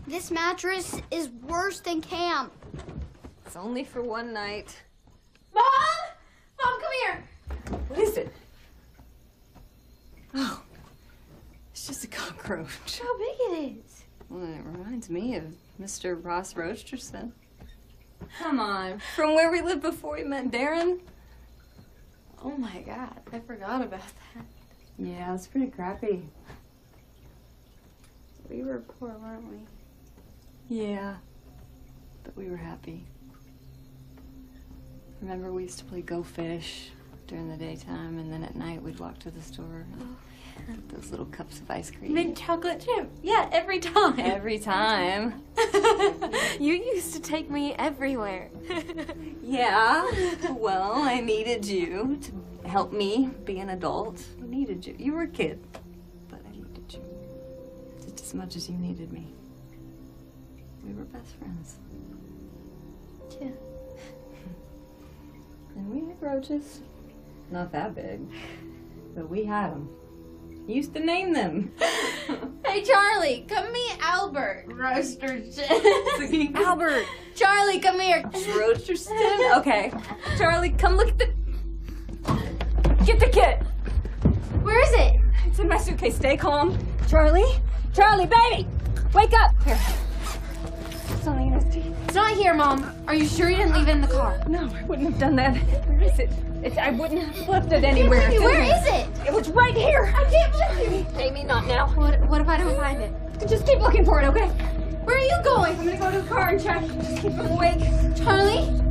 This mattress is worse than camp. It's only for one night. Mom! Mom, come here! What is it? Oh, it's just a cockroach. How big it is. Well, it reminds me of Mr. Ross Roasterson. Come on. From where we lived before we met Darren. Oh my God, I forgot about that. Yeah, it's pretty crappy. We were poor, weren't we? Yeah, but we were happy. Remember, we used to play Go Fish during the daytime, and then at night we'd walk to the store. Get those little cups of ice cream. Mint chocolate chip. Yeah, every time. Every time. You used to take me everywhere. Yeah, well, I needed you to help me be an adult. I needed you. You were a kid, but I needed you just as much as you needed me. We were best friends. Yeah. And we had roaches. Not that big, but we had them. Used to name them. Hey, Charlie, come meet Albert. Roasterson. Albert. Charlie, come here. Roasterson? Okay. Charlie, come look at the... Get the kit. Where is it? It's in my suitcase. Stay calm. Charlie? Charlie, baby! Wake up! Here. It's only in his teeth. It's not here, Mom. Are you sure you didn't leave it in the car? No, I wouldn't have done that. Where is it? I wouldn't have left it anywhere. Where is it? It was right here. I can't believe you. Maybe not now. What if I don't find it? Just keep looking for it, okay? Where are you going? I'm gonna go to the car and check. Just keep him awake. Charlie?